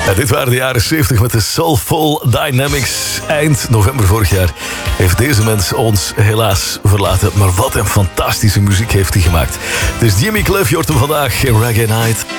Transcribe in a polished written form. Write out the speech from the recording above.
Ja, dit waren de jaren 70 met de Soulful Dynamics. Eind november vorig jaar heeft deze mens ons helaas verlaten. Maar wat een fantastische muziek heeft hij gemaakt. Het is Jimmy Cliff, je hoort hem vandaag in Reggae Night.